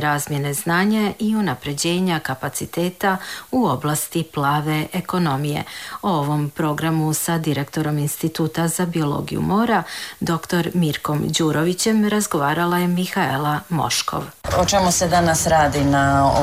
razmjene znanja i unapređenja kapaciteta u oblasti plave ekonomije. O ovom programu sa direktorom Instituta za biologiju mora, dr. Mirkom Đurovićem, razgovarala je Mihaela Moškov. O čemu se danas radi na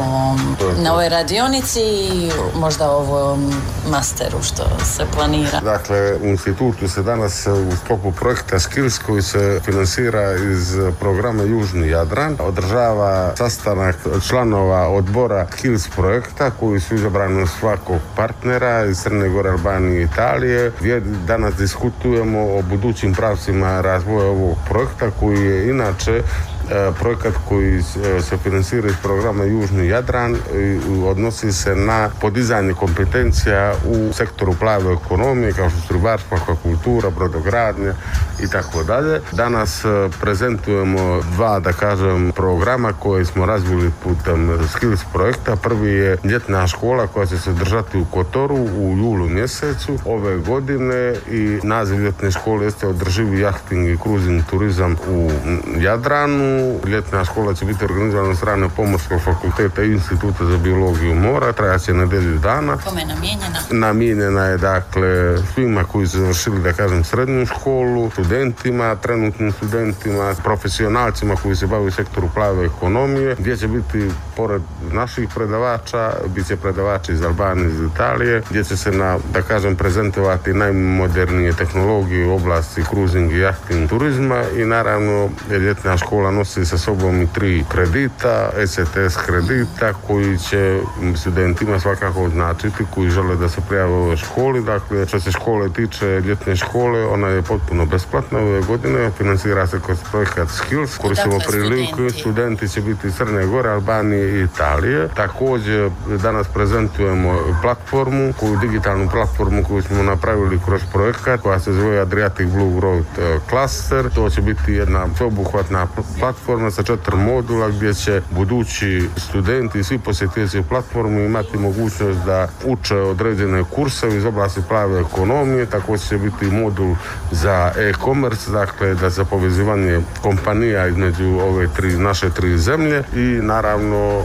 ovoj radionici i možda ovom masteru što se planira? Dakle, u institutu se danas u sklopu projekta Skills koji se financira iz programa Južni Jadran održava sastanak članova odbora Skills projekta koji su izabrani od svakog partnera iz Crne Gore, Albanije i Italije, gdje danas diskutujemo o budućim pravcima razvoja ovog projekta koji je inače projekat koji se financira iz programa Južni Jadran i odnosi se na podizanje kompetencija u sektoru plave ekonomije kao što su ribarstvo, akvakultura, brodogradnja i tako dalje. Danas prezentujemo dva, da kažem, programa koje smo razvili putem Skills projekta. Prvi je ljetna škola koja će se držati u Kotoru u julu mjesecu ove godine i naziv ljetne škole jeste održivi jahting i kruzing turizam u Jadranu. Ljetna škola će biti organizirana od strane Pomorskog fakulteta i Instituta za biologiju mora, trajaće nedelju dana. Kome je namijenjena? Namijenjena je dakle svima koji su završili, da kažem, srednju školu, studentima, trenutnim studentima, profesionalcima koji se bave u sektoru plave ekonomije, gdje će biti pored naših predavača, bit će predavači iz Albanije, iz Italije, gdje će se da kažem, prezentovati najmodernije tehnologije u oblasti kruzing i jahting turizma i naravno ljetna škola nosi sa sobom i 3 kredita, ECTS kredita koji će studentima svakako značiti koji žele da se prijave u ovoj školi. Dakle, što se škole tiče, ljetne škole, ona je potpuno besplatna ove godine, financira se kroz projekat Skills, koristimo priliku, studenti će biti iz Crne Gore, Albanije i Italije. Također danas prezentujemo platformu, digitalnu platformu koju smo napravili kroz projekat koja se zove Adriatic Blue Growth Cluster. To će biti jedna sveobuhvatna platforma sa 4 modula gdje će budući studenti i svi posjetitelji platformu imati mogućnost da uče određene kurseve iz oblasti plave ekonomije. Također će biti modul za e-commerce, dakle da za povezivanje kompanija između ove naše 3 zemlje i naravno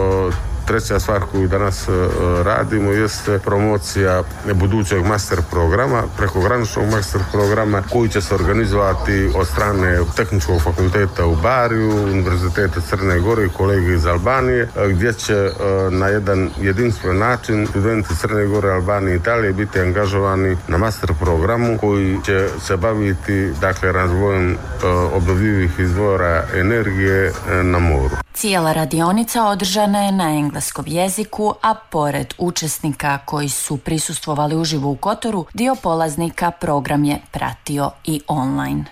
treća stvar koju danas radimo jeste promocija budućeg master programa, prekograničnog master programa koji će se organizovati od strane Tehničkog fakulteta u Bariju, Univerziteta Crne Gore i kolege iz Albanije, gdje će na jedan jedinstven način studenti Crne Gore, Albanije i Italije biti angažovani na master programu koji će se baviti, dakle, razvojem obnovljivih izvora energije na moru. Cijela radionica održana je na engleskom jeziku, a pored učesnika koji su prisustvovali uživo u Kotoru, dio polaznika program je pratio i online.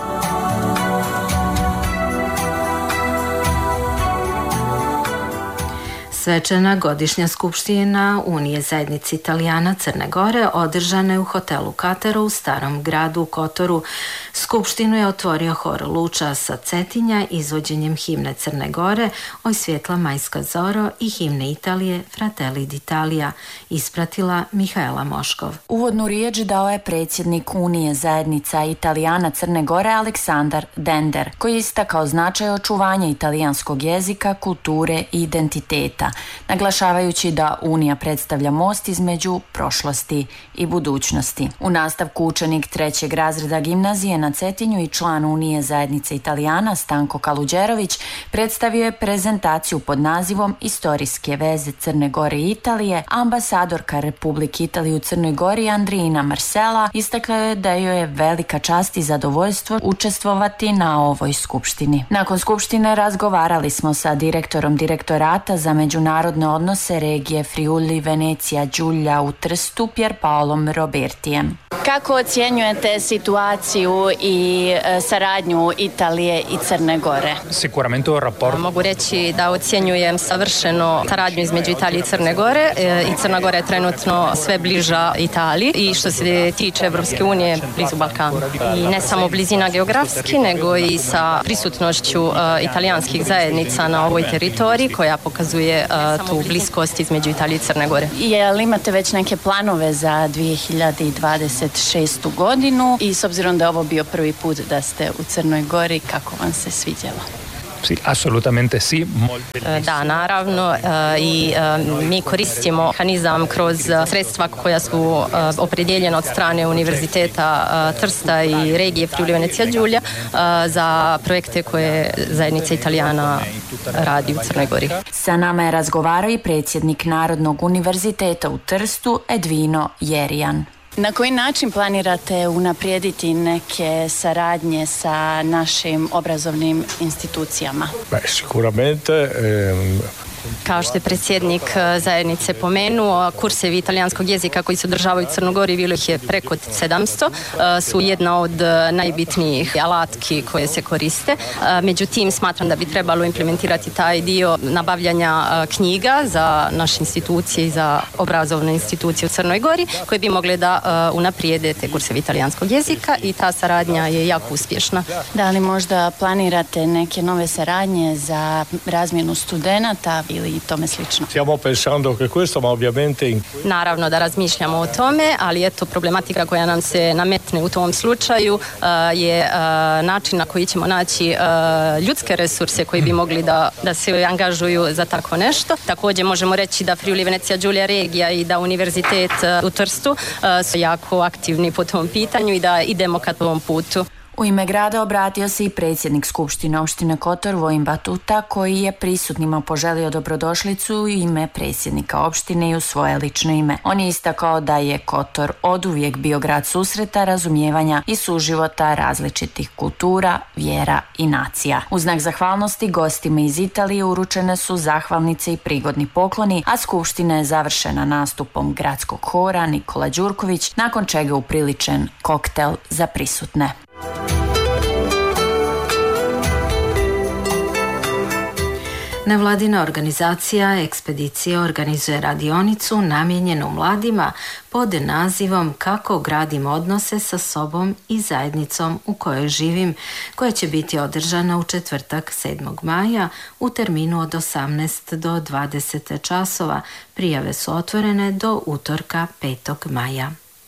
Svečana godišnja skupština Unije zajednice Italijana Crne Gore održana je u hotelu Kataro u Starom gradu u Kotoru. Skupštinu je otvorio hor Luča sa Cetinja izvođenjem himne Crne Gore Oj svjetla majska zoro i himne Italije Fratelli d'Italia, ispratila Mihaela Moškov. Uvodnu riječ dao je predsjednik Unije zajednica Italijana Crne Gore Aleksandar Dender, koji je istakao značaj očuvanja italijanskog jezika, kulture i identiteta, naglašavajući da Unija predstavlja most između prošlosti i budućnosti. U nastavku učenik 3. razreda gimnazije na Cetinju i član Unije zajednice Italijana Stanko Kaluđerović predstavio je prezentaciju pod nazivom Istorijske veze Crne Gore i Italije. Ambasadorka Republike Italije u Crnoj Gori Andrina Marcela istakla je da joj je velika čast i zadovoljstvo učestvovati na ovoj skupštini. Nakon skupštine razgovarali smo sa direktorom direktorata za međunarodne odnose regije Friuli Venecija Giulia u Trstu Pierpaolom Robertijem. Kako ocjenjujete situaciju i saradnju Italije i Crne Gore? Sicuramente un rapporto. Mogu reći da ocjenjujem savršeno saradnju između Italije i Crne Gore. I Crna Gora je trenutno sve bliža Italiji i što se tiče Evropske unije blizu Balkanu. I ne samo blizina geografski, nego i sa prisutnošću italijanskih zajednica na ovoj teritoriji koja pokazuje tu bliskost između Italije i Crne Gore. Jel imate već neke planove za 2026. godinu i s obzirom da je ovo bio prvi put da ste u Crnoj Gori, kako vam se svidjelo? Sì, assolutamente sì. Da, naravno, i mi koristimo mehanizam kroz sredstva koja su opredjeljena od strane Univerziteta Trsta i regije Friuli Venecija Giulija za projekte koje zajednica Italijana radi u Crnoj Gori. Sa nama je razgovarao i predsjednik Narodnog univerziteta u Trstu Edvino Jerijan. Na koji način planirate unaprijediti neke saradnje sa našim obrazovnim institucijama? Sicuramente Kao što je predsjednik zajednice pomenuo, kursevi italijanskog jezika koji se održavaju u Crnogori, bilo ih je preko 700, su jedna od najbitnijih alatki koje se koriste. Međutim, smatram da bi trebalo implementirati taj dio nabavljanja knjiga za naše institucije i za obrazovne institucije u Crnoj Gori, koje bi mogle da unaprijede te kursevi italijanskog jezika i ta saradnja je jako uspješna. Da li možda planirate neke nove saradnje za razmjenu studenata ili tome slično? Stiamo pensando che questo, ma ovviamente Naravno da razmišljamo o tome, ali eto problematika koja nam se nametne u tom slučaju je način na koji ćemo naći ljudske resurse koji bi mogli da se angažuju za tako nešto. Također možemo reći da Friuli Venecija Giulija regija i da Univerzitet u Trstu su jako aktivni po tom pitanju i da idemo ka tom putu. U ime grada obratio se i predsjednik Skupštine opštine Kotor Vojin Batuta, koji je prisutnima poželio dobrodošlicu u ime predsjednika opštine i u svoje lično ime. On je istakao da je Kotor oduvijek bio grad susreta, razumijevanja i suživota različitih kultura, vjera i nacija. U znak zahvalnosti gostima iz Italije uručene su zahvalnice i prigodni pokloni, a skupština je završena nastupom gradskog hora Nikola Đurković, nakon čega je upriličen koktel za prisutne. Nevladina organizacija Ekspedicija organizuje radionicu namijenjenu mladima pod nazivom Kako gradim odnose sa sobom i zajednicom u kojoj živim, koja će biti održana u četvrtak 7. maja u terminu od 18 do 20 časova. Prijave su otvorene do utorka 5. maja.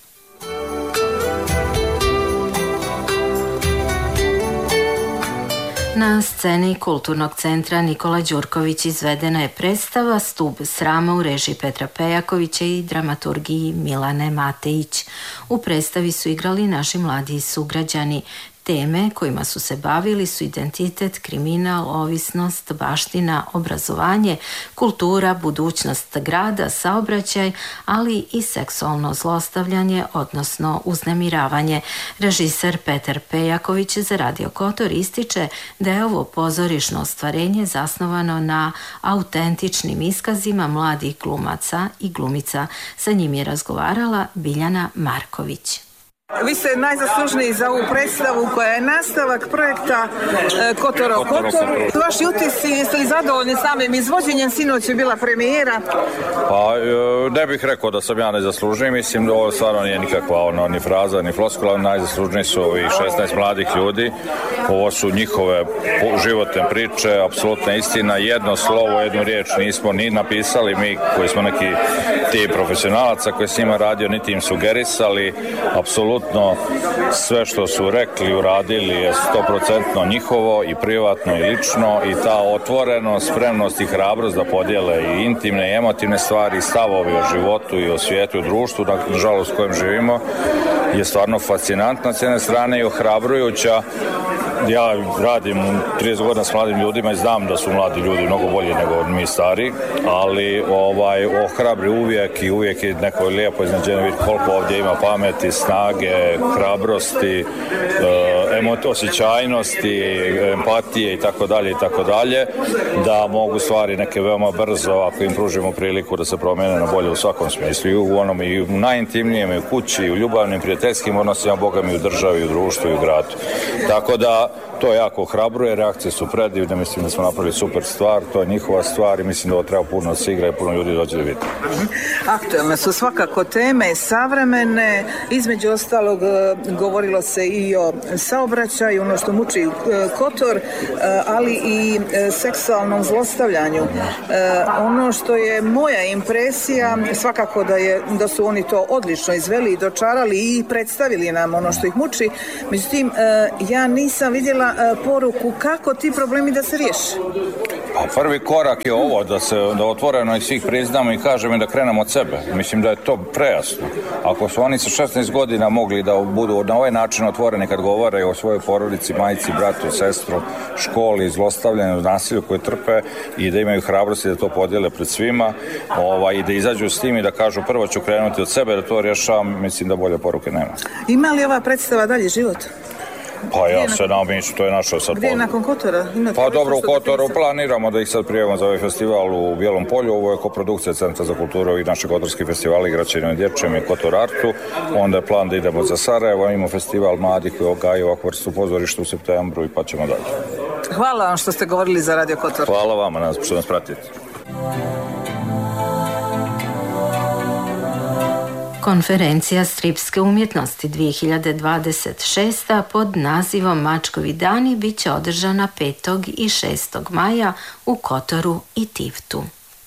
Na sceni Kulturnog centra Nikola Đurković izvedena je predstava Stub srama u režiji Petra Pejakovića i dramaturgiji Milane Matejić. U predstavi su igrali naši mladi sugrađani. Teme kojima su se bavili su identitet, kriminal, ovisnost, baština, obrazovanje, kultura, budućnost grada, saobraćaj, ali i seksualno zlostavljanje, odnosno uznemiravanje. Režiser Petar Pejaković za Radio Kotor ističe da je ovo pozorišno ostvarenje zasnovano na autentičnim iskazima mladih glumaca i glumica. Sa njim je razgovarala Biljana Marković. Vi ste najzaslužniji za ovu predstavu koja je nastavak projekta Kotora u Kotoru. Vaši utisci, jeste li zadovoljni samim izvođenjem? Sinoć je bila premijera. Pa ne bih rekao da sam ja najzaslužniji, mislim da ovo stvarno nije nikakva ni fraza, ni floskula, najzaslužniji su ovi 16 mladih ljudi. Ovo su njihove životne priče, apsolutna istina, jedno slovo, jednu riječ nismo ni napisali, mi koji smo neki ti profesionalaca koji s njima radio, niti im sugerisali, apsolutno sve što su rekli, uradili je 100% njihovo i privatno i lično i ta otvorenost, spremnost i hrabrost da podijele i intimne i emotivne stvari, stavove o životu i o svijetu i društvu, nažalost u kojem živimo, je stvarno fascinantna s jedne strane i ohrabrujuća. Ja radim 30 godina s mladim ljudima i znam da su mladi ljudi mnogo bolji nego mi stari, ali ohrabri uvijek i uvijek je neko lijepo iznenađenje vidjeti koliko ovdje ima pameti, snage, hrabrosti, osjećajnosti, empatije i tako dalje, da mogu stvari neke veoma brzo ako im pružimo priliku da se promijene na bolje u svakom smislu i u onom i u najintimnijem i u kući i u ljubavnim prijateljskim odnosima, Boga mi u državi, u društvu i u gradu. Tako da to jako ohrabruje, reakcije su predivne, mislim da smo napravili super stvar, to je njihova stvar i mislim da ovo treba puno da se igra i puno ljudi dođe da vidi. Aktualne su svakako teme, savremene, između ostalog govorilo se i o saobraćaju saobraćaju, ono što muči Kotor, ali i seksualnom zlostavljanju. Ono što je moja impresija, svakako da su oni to odlično izveli i dočarali i predstavili nam ono što ih muči. Međutim, ja nisam vidjela poruku kako ti problemi da se riješe. Pa prvi korak je ovo, da otvoreno i svih priznamo i kažemo i da krenemo od sebe. Mislim da je to prejasno. Ako su oni sa 16 godina mogli da budu na ovaj način otvoreni kad govore o svojoj porodici, majci, bratu, sestru, školi, zlostavljanju, nasilju koje trpe i da imaju hrabrosti da to podijele pred svima i da izađu s tim i da kažu prvo ću krenuti od sebe da to rješavam, mislim da bolje poruke nema. Ima li ova predstava dalje život? Pa ja se namiću, to je naša sad. Gdje je nakon Kotora? Pa dobro, u Kotoru planiramo da ih sad prijavimo za ovaj festival u Bijelom polju. Ovo je koprodukcija Centra za kulturu i naše kotorski festivali Igračenju i dječjem i Kotor Artu. Onda je plan da idemo za Sarajevo, imamo festival mladih koji gaji ovakvu vrstu pozorišta u septembru i pa ćemo dalje. Hvala vam što ste govorili za Radio Kotor. Hvala vama što nas pratite. Konferencija stripske umjetnosti 2026. pod nazivom Mačkovi dani bit će održana 5. i 6. maja u Kotoru i Tivtu.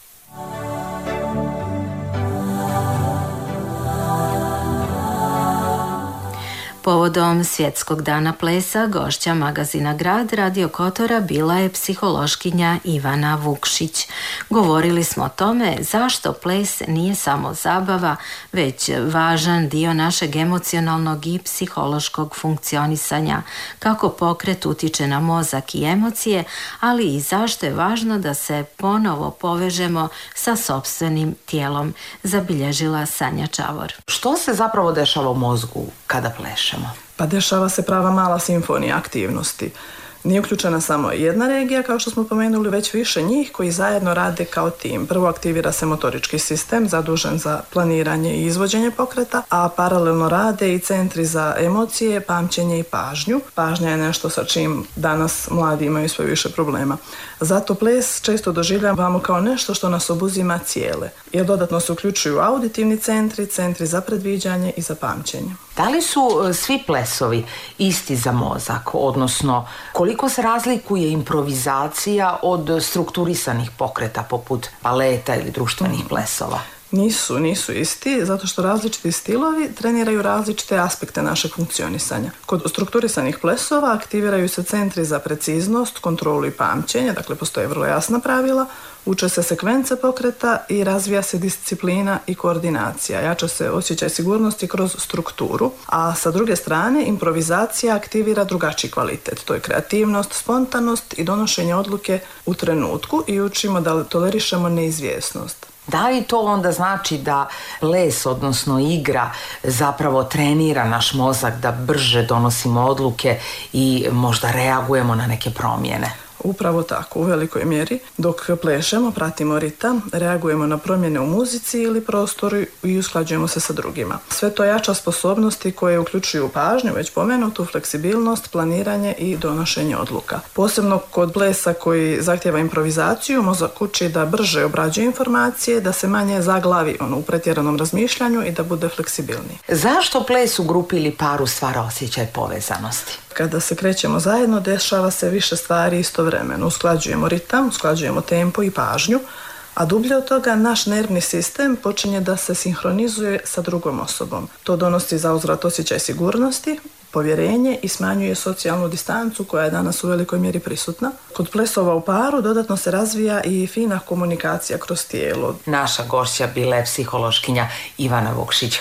Povodom Svjetskog dana plesa gošća magazina Grad Radio Kotora bila je psihološkinja Ivana Vukšić. Govorili smo o tome zašto ples nije samo zabava, već važan dio našeg emocionalnog i psihološkog funkcionisanja, kako pokret utiče na mozak i emocije, ali i zašto je važno da se ponovo povežemo sa sopstvenim tijelom, zabilježila Sanja Čavor. Što se zapravo dešava u mozgu kada plešemo? Pa dešava se prava mala simfonija aktivnosti. Nije uključena samo jedna regija, kao što smo pomenuli, već više njih koji zajedno rade kao tim. Prvo aktivira se motorički sistem zadužen za planiranje i izvođenje pokreta, a paralelno rade i centri za emocije, pamćenje i pažnju. Pažnja je nešto sa čim danas mladi imaju sve više problema. Zato ples često doživljavamo kao nešto što nas obuzima cijele, jer dodatno se uključuju auditivni centri, centri za predviđanje i za pamćenje. Da li su svi plesovi isti za mozak, odnosno koliko se razlikuje improvizacija od strukturisanih pokreta poput baleta ili društvenih plesova? Nisu isti, zato što različiti stilovi treniraju različite aspekte našeg funkcionisanja. Kod strukturisanih plesova aktiviraju se centri za preciznost, kontrolu i pamćenje, dakle postoje vrlo jasna pravila, uče se sekvence pokreta i razvija se disciplina i koordinacija. Jača se osjećaj sigurnosti kroz strukturu, a sa druge strane improvizacija aktivira drugačiji kvalitet. To je kreativnost, spontanost i donošenje odluke u trenutku i učimo da tolerišemo neizvjesnost. Da li to onda znači da ples, odnosno igra, zapravo trenira naš mozak da brže donosimo odluke i možda reagujemo na neke promjene? Upravo tako, u velikoj mjeri. Dok plešemo, pratimo ritam, reagujemo na promjene u muzici ili prostoru i usklađujemo se sa drugima. Sve to jača sposobnosti koje uključuju pažnju, već pomenutu, fleksibilnost, planiranje i donošenje odluka. Posebno kod plesa koji zahtjeva improvizaciju, mozak uči da brže obrađuje informacije, da se manje zaglavi u pretjeranom razmišljanju i da bude fleksibilniji. Zašto ples u grupi ili paru stvara osjećaj povezanosti? Kada se krećemo zajedno, dešava se više stvari istovremeno. Usklađujemo ritam, usklađujemo tempo i pažnju, a dublje od toga naš nervni sistem počinje da se sinhronizuje sa drugom osobom. To donosi zauzvrat osjećaj sigurnosti, povjerenje i smanjuje socijalnu distancu koja je danas u velikoj mjeri prisutna. Kod plesova u paru dodatno se razvija i fina komunikacija kroz tijelo. Naša gošća bila je psihološkinja Ivana Vukšić.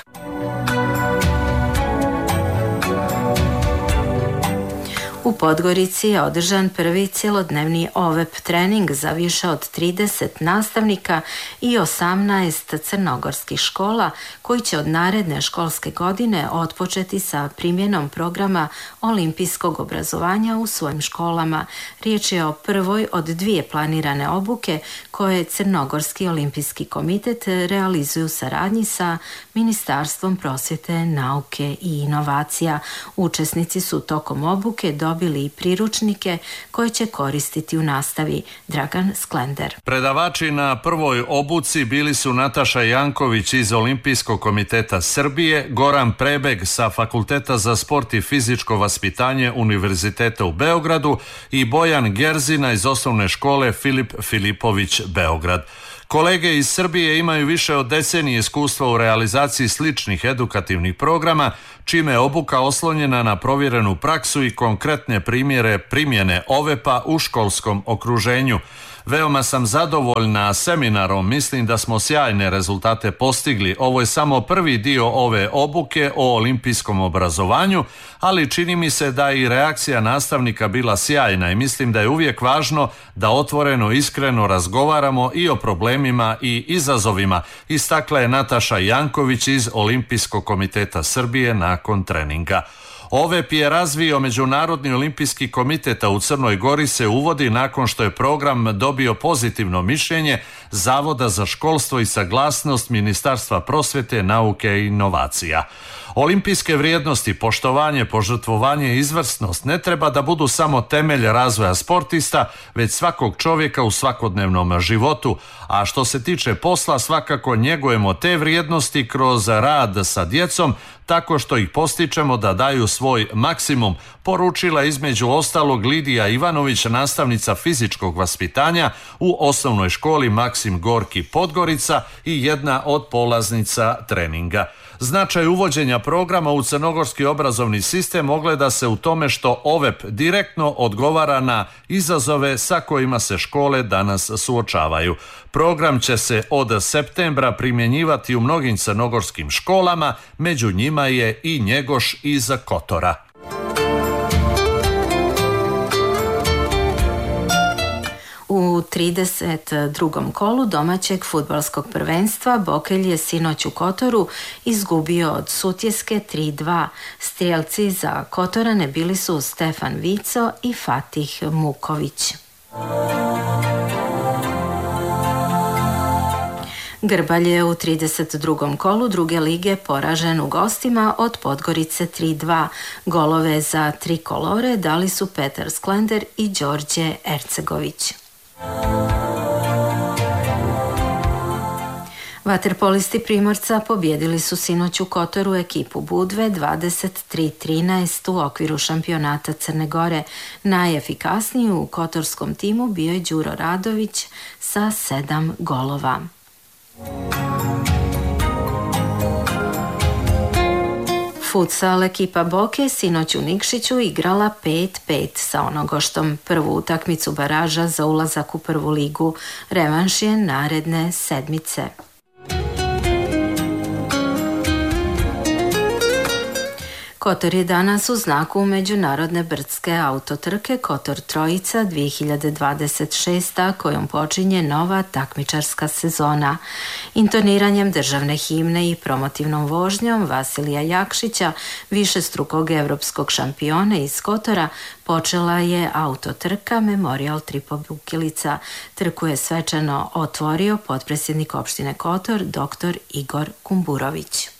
U Podgorici je održan prvi cjelodnevni OVEP trening za više od 30 nastavnika i 18 crnogorskih škola koji će od naredne školske godine otpočeti sa primjenom programa olimpijskog obrazovanja u svojim školama. Riječ je o prvoj od dvije planirane obuke koje Crnogorski olimpijski komitet realizuje u saradnji sa Ministarstvom prosvjete, nauke i inovacija. Učesnici su tokom obuke dobili dobili i priručnike koje će koristiti u nastavi. Dragan Sklender. Predavači na prvoj obuci bili su Nataša Janković iz Olimpijskog komiteta Srbije, Goran Prebeg sa Fakulteta za sport i fizičko vaspitanje Univerziteta u Beogradu i Bojan Gerzina iz osnovne škole Filip Filipović Beograd. Kolege iz Srbije imaju više od decenije iskustva u realizaciji sličnih edukativnih programa, čime je obuka oslonjena na provjerenu praksu i konkretne primjere primjene OVEP-a u školskom okruženju. Veoma sam zadovoljna seminarom, mislim da smo sjajne rezultate postigli. Ovo je samo prvi dio ove obuke o olimpijskom obrazovanju, ali čini mi se da je i reakcija nastavnika bila sjajna i mislim da je uvijek važno da otvoreno, iskreno razgovaramo i o problemima i izazovima, istakla je Nataša Janković iz Olimpijskog komiteta Srbije nakon treninga. OVEP je razvio Međunarodni olimpijski komitet, a u Crnoj Gori se uvodi nakon što je program dobio pozitivno mišljenje Zavoda za školstvo i saglasnost Ministarstva prosvete, nauke i inovacija. Olimpijske vrijednosti, poštovanje, požrtvovanje i izvrsnost ne treba da budu samo temelj razvoja sportista, već svakog čovjeka u svakodnevnom životu, a što se tiče posla svakako njegujemo te vrijednosti kroz rad sa djecom, tako što ih postičemo da daju svoj maksimum, poručila između ostalog Lidija Ivanović, nastavnica fizičkog vaspitanja u osnovnoj školi Maksim Gorki Podgorica i jedna od polaznica treninga. Značaj uvođenja programa u crnogorski obrazovni sistem ogleda se u tome što OVEP direktno odgovara na izazove sa kojima se škole danas suočavaju. Program će se od septembra primjenjivati u mnogim crnogorskim školama, među njima je i Njegoš iz Kotora. U 32. kolu domaćeg fudbalskog prvenstva Bokelj je sinoć u Kotoru izgubio od Sutjeske 3-2. Strijelci za Kotorane bili su Stefan Vico i Fatih Muković. Grbalj je u 32. kolu druge lige poražen u gostima od Podgorice 3-2. Golove za trikolore dali su Petar Sklender i Đorđe Ercegović. Vaterpolisti Primorca pobjedili su sinoć u Kotoru ekipu Budve 23-13 u okviru šampionata Crne Gore. Najefikasniji u kotorskom timu bio je Đuro Radović sa 7 golova. Futsal ekipa Boke sinoć u Nikšiću igrala 5-5 sa Onogoštom. Prvu utakmicu baraža za ulazak u prvu ligu. Revanš je naredne sedmice. Kotor je danas u znaku međunarodne brdske autotrke Kotor Trojica 2026, kojom počinje nova takmičarska sezona. Intoniranjem državne himne i promotivnom vožnjom Vasilija Jakšića, višestrukog evropskog šampiona iz Kotora, počela je autotrka Memorial Tripo Bukilica. Trku je svečano otvorio potpredsjednik opštine Kotor, dr. Igor Kumburović.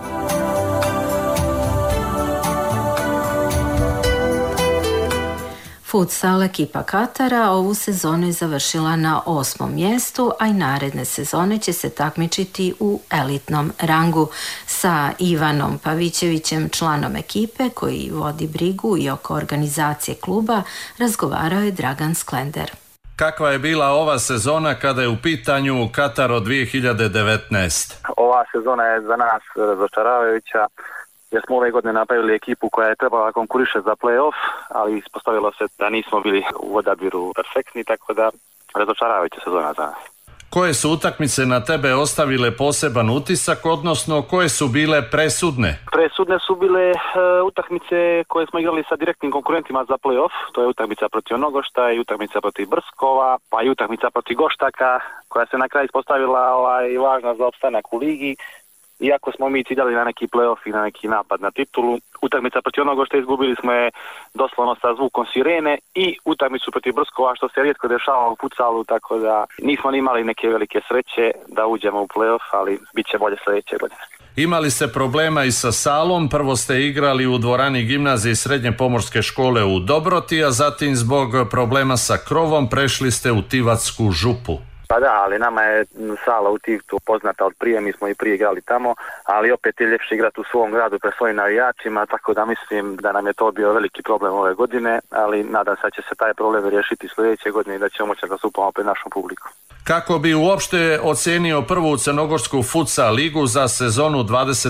Futsal ekipa Katara ovu sezonu je završila na 8. mjestu, a i naredne sezone će se takmičiti u elitnom rangu. Sa Ivanom Pavićevićem, članom ekipe koji vodi brigu i oko organizacije kluba, razgovarao je Dragan Sklender. Kakva je bila ova sezona kada je u pitanju Kataro 2019? Ova sezona je za nas razočaravajuća, jer smo ove godine napravili ekipu koja je trebala konkuriše za play-off, ali ispostavilo se da nismo bili u odabiru perfektni, tako da razočaravajuća sezona za nas. Koje su utakmice na tebe ostavile poseban utisak, odnosno koje su bile presudne? Presudne su bile utakmice koje smo igrali sa direktnim konkurentima za play-off, to je utakmica protiv Onogošta i utakmica protiv Brskova, pa i utakmica protiv Goštaka, koja se na kraju ispostavila važna za opstanak u ligi. Iako smo mi ciljali na neki play-off i na neki napad na titulu, utakmica protiv Onogošta izgubili smo je doslovno sa zvukom sirene i utakmicu protiv Brskova, što se rijetko dešava u futsalu, tako da nismo ni imali neke velike sreće da uđemo u play-off, ali bit će bolje sljedeće godine. Imali ste problema i sa salom, prvo ste igrali u dvorani gimnazije Srednje pomorske škole u Dobroti, a zatim zbog problema sa krovom prešli ste u Tivatsku župu. Pa da, ali nama je sala u Tivtu poznata od prije, mi smo i prije igrali tamo, ali opet je ljepše igrati u svom gradu pred svojim navijačima, tako da mislim da nam je to bio veliki problem ove godine, ali nadam se da će se taj problem riješiti sljedeće godine i da ćemo moći da stupamo pred našom publikom. Kako bi uopšte ocenio prvu crnogorsku futsal ligu za sezonu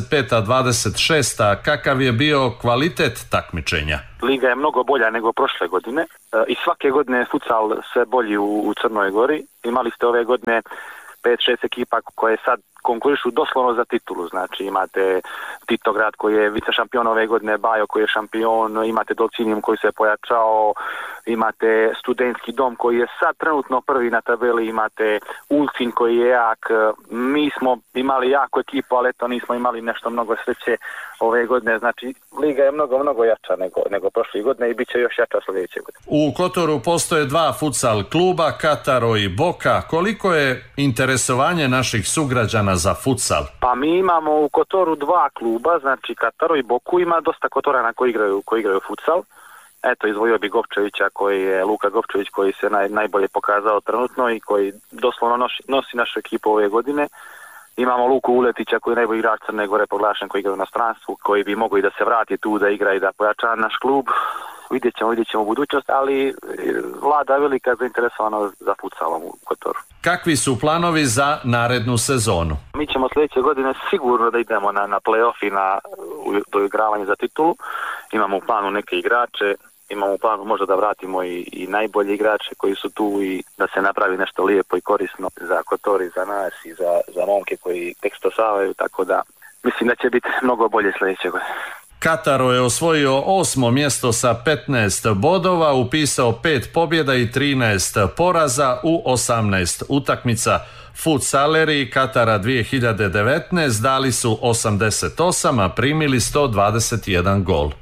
25-26, kakav je bio kvalitet takmičenja? Liga je mnogo bolja nego prošle godine i svake godine je futsal sve bolji u Crnoj Gori. Imali ste ove godine 5-6 ekipa koje sad konkurišu doslovno za titulu, znači imate Titograd koji je vice šampion ove godine, Bajo koji je šampion, imate Dolcinijum koji se pojačao, imate Studentski dom koji je sad trenutno prvi na tabeli, imate Ulcin koji je jak, mi smo imali jaku ekipu, ali eto nismo imali nešto mnogo sreće ove godine, znači liga je mnogo jača nego prošle godine i bit će još jača sljedeće godine. U Kotoru postoje dva futsal kluba, Kataro i Boka. Koliko je interesovanje naših sugrađana za futsal? Pa mi imamo u Kotoru dva kluba, znači Kataro i Boku, ima dosta Kotorana koji igraju futsal. Eto, izdvojio bi Gopčevića, koji je Luka Gopčević, koji se najbolje pokazao trenutno i koji doslovno nosi našu ekipu ove godine. Imamo Luku Uletića koji je najbolji igrač Crne Gore proglašen, koji igra u inostranstvu, koji bi mogao i da se vrati tu da igra i da pojača naš klub. Vidjet ćemo u budućnost, ali vlada velika zainteresovanost za futsalom u Kotoru. Kakvi su planovi za narednu sezonu? Mi ćemo sljedeće godine sigurno da idemo na play-off i na doigravanje za titulu. Imamo u planu neke igrače, imamo u planu možda da vratimo i najbolje igrače koji su tu i da se napravi nešto lijepo i korisno za Kotor i za nas i za momke koji tek stasavaju, tako da mislim da će biti mnogo bolje sljedeće godine. Kataro je osvojio 8. mjesto sa 15 bodova, upisao 5 pobjeda i 13 poraza u 18 utakmica. Futsaleri Katara 2019 dali su 88, a primili 121 gol.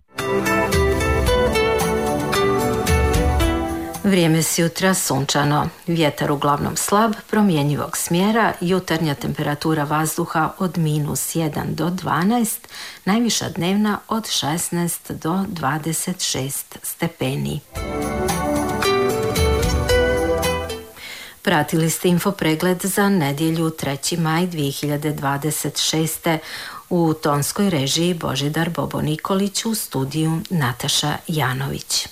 Vrijeme s jutra sunčano, vjetar uglavnom slab, promjenjivog smjera, jutarnja temperatura vazduha od -1 do 12, najviša dnevna od 16 do 26 stepeni. Pratili ste infopregled za nedjelju 3. maj 2026. U tonskoj režiji Božidar Bobo Nikolić, u studiju Nataša Janović.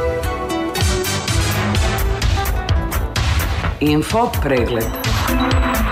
Infopregled.